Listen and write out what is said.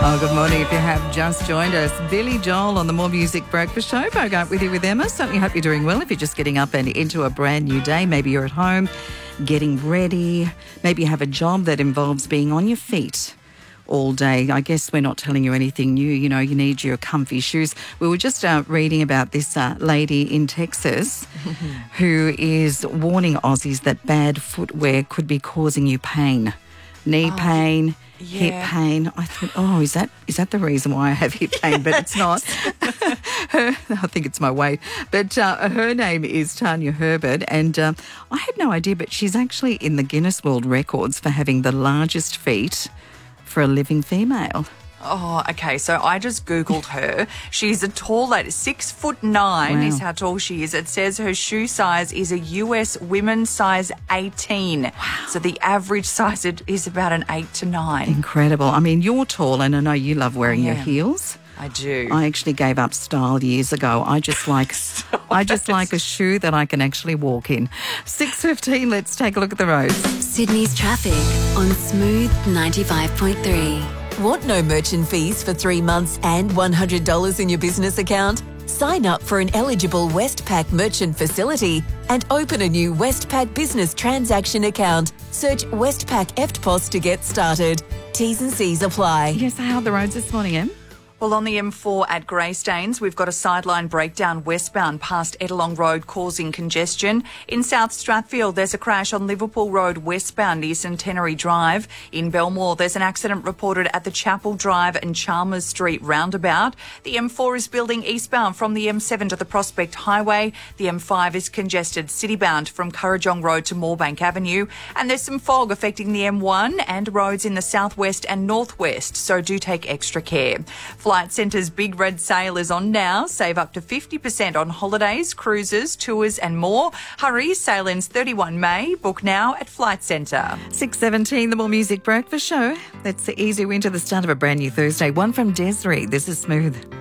Oh, good morning. If you have just joined us, Billy Joel on the More Music Breakfast Show. Bogart with you with Emma. Certainly hope you're doing well. If you're just getting up and into a brand new day, maybe you're at home getting ready. Maybe you have a job that involves being on your feet all day. I guess we're not telling you anything new. You know, you need your comfy shoes. We were just reading about this lady in Texas who is warning Aussies that bad footwear could be causing you pain. Knee pain, hip pain. I thought, is that the reason why I have hip pain? But it's not. I think it's my weight. But her name is Tanya Herbert, and I had no idea, but she's actually in the Guinness World Records for having the largest feet for a living female. Oh, okay. So I just Googled her. She's a tall lady, 6'9" is how tall she is. It says her shoe size is a US women's size 18. Wow. So the average size is about an 8 to 9. Incredible. I mean, you're tall, and I know you love wearing your heels. I do. I actually gave up style years ago. I just like a shoe that I can actually walk in. 6:15, let's take a look at the roads. Sydney's traffic on Smooth 95.3. Want no merchant fees for 3 months and $100 in your business account? Sign up for an eligible Westpac merchant facility and open a new Westpac business transaction account. Search Westpac EFTPOS to get started. T's and C's apply. Yes, how are the roads this morning, Em? Well, on the M4 at Greystanes, we've got a sideline breakdown westbound past Ettalong Road causing congestion. In South Strathfield, there's a crash on Liverpool Road westbound near Centenary Drive. In Belmore, there's an accident reported at the Chapel Drive and Chalmers Street roundabout. The M4 is building eastbound from the M7 to the Prospect Highway. The M5 is congested citybound from Currajong Road to Moorebank Avenue. And there's some fog affecting the M1 and roads in the southwest and northwest, so do take extra care. Flight Centre's Big Red Sale is on now. Save up to 50% on holidays, cruises, tours and more. Hurry, sale ends 31 May. Book now at Flight Centre. 6:17, the More Music Breakfast Show. That's the easy win to the start of a brand new Thursday. One from Desiree. This is Smooth.